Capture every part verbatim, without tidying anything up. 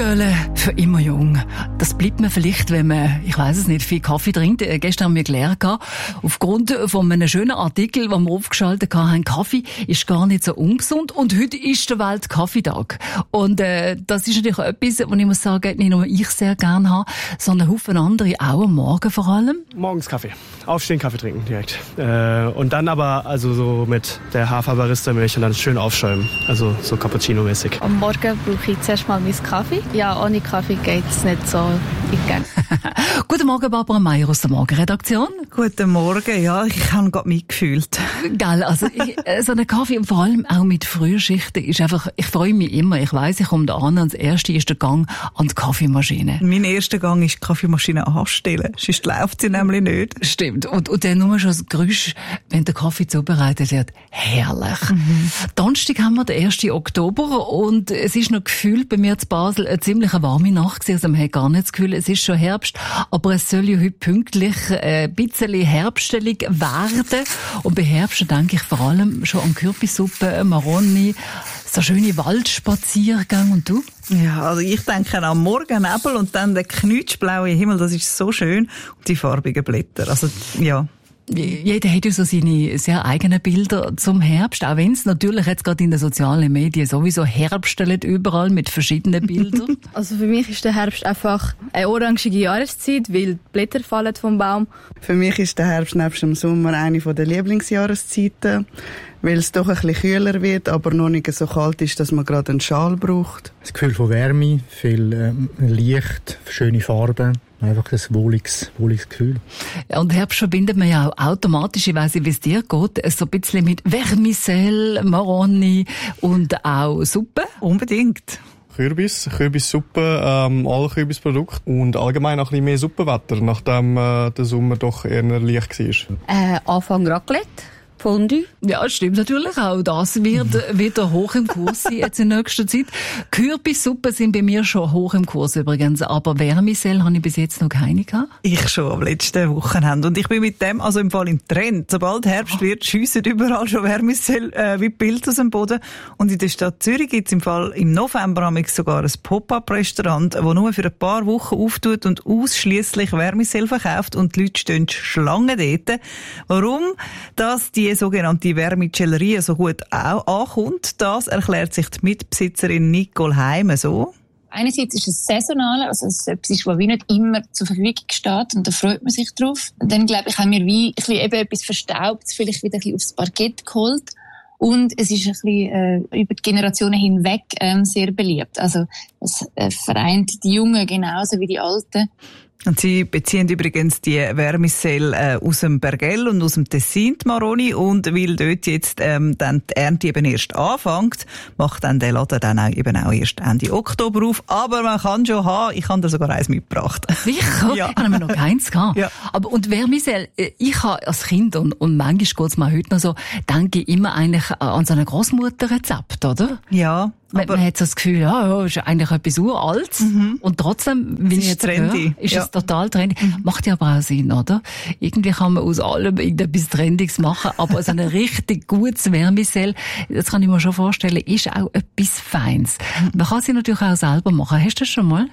Aufquellen für immer jung. Das bleibt man vielleicht, wenn man, ich weiss es nicht, viel Kaffee trinkt. Äh, gestern haben wir gelernt, aufgrund von einem schönen Artikel, den wir aufgeschaltet haben, Kaffee ist gar nicht so ungesund. Und heute ist der Weltkaffeetag. Und äh, das ist natürlich etwas, was ich muss sagen, nicht nur ich sehr gerne habe, sondern Haufen andere auch am Morgen vor allem. Morgens Kaffee. Aufstehen, Kaffee trinken direkt. Äh, und dann aber also so mit der Hafer-Barista-Milch und dann schön aufschäumen. Also so Cappuccino-mäßig. Am Morgen brauche ich zuerst mal meinen Kaffee. Ja, ohne Kaffee geht es nicht so in die Gänge. Guten Morgen, Barbara Meier aus der Morgenredaktion. Guten Morgen, ja, ich habe gerade mitgefühlt. Gell, also ich, so ein Kaffee und vor allem auch mit Frühschichten ist einfach, ich freue mich immer. Ich weiss, ich komme da an und das erste ist der Gang an die Kaffeemaschine. Mein erster Gang ist die Kaffeemaschine anstellen, sonst läuft sie nämlich nicht. Stimmt. Und, und dann nur schon das Geräusch, wenn der Kaffee zubereitet wird. Herrlich. Mhm. Donnerstag haben wir den ersten Oktober und es ist noch gefühlt bei mir zu Basel eine ziemlich warme Nacht gewesen. Also man hat gar nicht das Gefühl, es ist schon Herbst, aber es soll ja heute pünktlich äh, ein bisschen herbstelig werden. Und bei Herbst denke ich vor allem schon an Kürbissuppe, Maroni, so schöne Waldspaziergänge. Und du? Ja, also ich denke an Morgennebel und dann der knutschblaue Himmel, das ist so schön. Und die farbigen Blätter, also ja. Jeder hat ja so seine sehr eigenen Bilder zum Herbst, auch wenn es natürlich jetzt gerade in den sozialen Medien sowieso herbstelt überall mit verschiedenen Bildern. Also für mich ist der Herbst einfach eine orangige Jahreszeit, weil die Blätter fallen vom Baum. Für mich ist der Herbst nebst dem Sommer eine der Lieblingsjahreszeiten, weil es doch ein bisschen kühler wird, aber noch nicht so kalt ist, dass man gerade einen Schal braucht. Das Gefühl von Wärme, viel ähm, Licht, schöne Farben. Einfach ein wohliges, wohliges Gefühl. Und Herbst verbindet man ja auch automatisch, ich weiss nicht, wie es dir geht, so ein bisschen mit Vermicelle, Maroni und auch Suppe. Unbedingt. Kürbis, Kürbissuppe, ähm, alle Kürbisprodukte und allgemein auch ein bisschen mehr Suppenwetter, nachdem äh, der Sommer doch eher leicht war. Äh, Anfang Raclette. Fondue. Ja, stimmt natürlich auch. Das wird wieder hoch im Kurs sein jetzt in nächster Zeit. Kürbissuppen sind bei mir schon hoch im Kurs übrigens, aber Vermicelle habe ich bis jetzt noch keine gehabt. Ich schon am letzten Wochenende. Und ich bin mit dem also im Fall im Trend. Sobald Herbst oh. wird, schiessen überall schon Vermicelle äh, wie Pilze aus dem Boden. Und in der Stadt Zürich gibt es im Fall im November haben wir sogar ein Pop-up-Restaurant, das nur für ein paar Wochen auftut und ausschliesslich Vermicelle verkauft und die Leute stehen Schlangen dort. Warum? Dass die Die sogenannte Vermicellerie so gut auch ankommt, das erklärt sich die Mitbesitzerin Nicole Heime so. Einerseits ist es saisonal, also es ist etwas, was wie nicht immer zur Verfügung steht und da freut man sich drauf. Und dann, glaube ich, haben wir wie ein bisschen eben etwas Verstaubtes vielleicht wieder ein bisschen aufs Parkett geholt. Und es ist ein bisschen äh, über die Generationen hinweg ähm, sehr beliebt. Also es äh, vereint die Jungen genauso wie die Alten. Und sie beziehen übrigens die Vermicelle äh, aus dem Bergell und aus dem Tessin, die Maroni. Und weil dort jetzt ähm, dann die Ernte eben erst anfängt, macht dann der Laden dann auch eben auch erst Ende Oktober auf. Aber man kann schon haben, ich habe da sogar eins mitgebracht. Sicher? Ja. Haben wir noch keins gehabt. Ja. Aber und Vermicelle, ich habe als Kind und, und manchmal geht es mir heute noch so, denke ich immer eigentlich an so ein Grossmutterrezept, oder? Ja. Man, man hat so das Gefühl, ja, ja, ist eigentlich etwas Uraltes. Mhm. Und trotzdem, wie ich jetzt trendy. höre, ist ja. es total trendy. Mhm. Macht ja aber auch Sinn, oder? Irgendwie kann man aus allem irgendetwas Trendiges machen, aber so ein richtig gutes Vermicelle, das kann ich mir schon vorstellen, ist auch etwas Feines. Mhm. Man kann sie natürlich auch selber machen. Hast du das schon mal?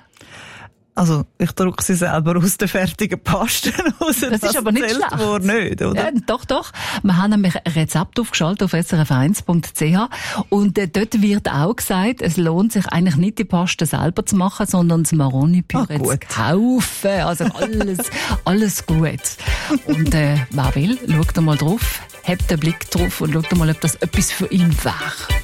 Also, ich drucke sie selber aus den fertigen Pasten raus. Das, das ist aber nicht schlecht. Wohl nicht, oder? Ja, doch, doch. Wir haben nämlich ein Rezept aufgeschaltet auf s r f eins punkt c h und äh, dort wird auch gesagt, es lohnt sich eigentlich nicht, die Paste selber zu machen, sondern das Maroni-Püree zu kaufen. Also alles, alles gut. Und äh, wer will, schaut mal drauf, habt den Blick drauf und schaut mal, ob das etwas für ihn wäre.